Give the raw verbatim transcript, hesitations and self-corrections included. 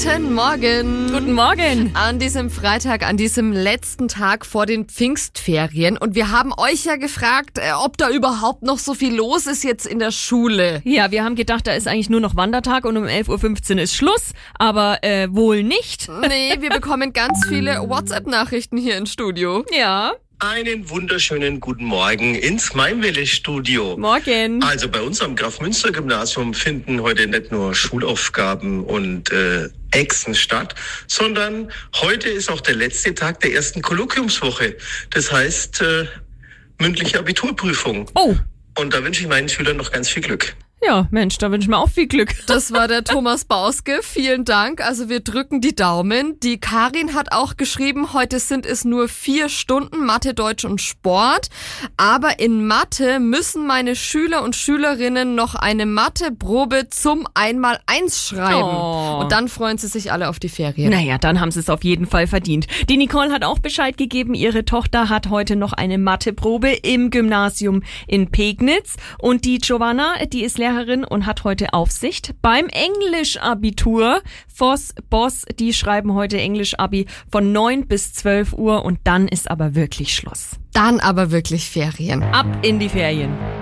Guten Morgen. Guten Morgen. An diesem Freitag, an diesem letzten Tag vor den Pfingstferien. Und wir haben euch ja gefragt, ob da überhaupt noch so viel los ist jetzt in der Schule. Ja, wir haben gedacht, da ist eigentlich nur noch Wandertag und um elf Uhr fünfzehn ist Schluss. Aber äh, wohl nicht. Nee, wir bekommen ganz viele WhatsApp-Nachrichten hier ins Studio. Ja. Einen wunderschönen guten Morgen ins Mainwelle-Studio. Morgen. Also bei uns am Graf-Münster-Gymnasium finden heute nicht nur Schulaufgaben und äh, Exen statt, sondern heute ist auch der letzte Tag der ersten Kolloquiumswoche. Das heißt äh, mündliche Abiturprüfung. Oh. Und da wünsche ich meinen Schülern noch ganz viel Glück. Ja, Mensch, da wünschen wir auch viel Glück. Das war der Thomas Bauske. Vielen Dank. Also wir drücken die Daumen. Die Karin hat auch geschrieben, heute sind es nur vier Stunden Mathe, Deutsch und Sport. Aber in Mathe müssen meine Schüler und Schülerinnen noch eine Matheprobe zum Einmaleins schreiben. Oh. Und dann freuen sie sich alle auf die Ferien. Naja, dann haben sie es auf jeden Fall verdient. Die Nicole hat auch Bescheid gegeben, ihre Tochter hat heute noch eine Matheprobe im Gymnasium in Pegnitz. Und die Giovanna, die ist Lehrerin und hat heute Aufsicht beim Englisch-Abitur. Voss, Boss, die schreiben heute Englisch-Abi von neun bis zwölf Uhr und dann ist aber wirklich Schluss. Dann aber wirklich Ferien. Ab in die Ferien.